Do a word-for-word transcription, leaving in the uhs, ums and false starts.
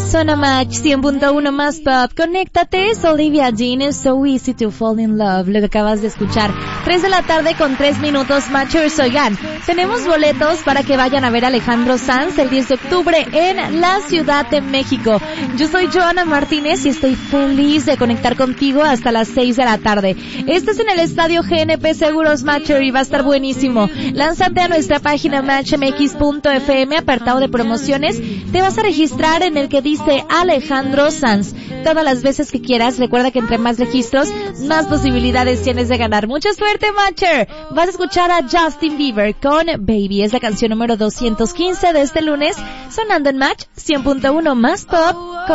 Zona Match cien punto uno más pop. Conéctate, es Olivia Dean, es So Easy to Fall in Love, lo que acabas de escuchar. tres de la tarde con tres minutos, Matchers. Oigan, tenemos boletos para que vayan a ver a Alejandro Sanz el diez de octubre en la Ciudad de México. Yo soy Joana Martínez y estoy feliz de conectar contigo hasta las seis de la tarde. Este es en el Estadio G N P Seguros Matcher y va a estar buenísimo. Lánzate a nuestra página match m x punto f m, apartado de promociones. Te vas a registrar en el que dice Alejandro Sanz. Todas las veces que quieras. Recuerda que entre más registros, más posibilidades tienes de ganar. ¡Mucha suerte, Matcher! Vas a escuchar a Justin Bieber con Baby. Es la canción número doscientos quince de este lunes, sonando en Match cien punto uno más pop.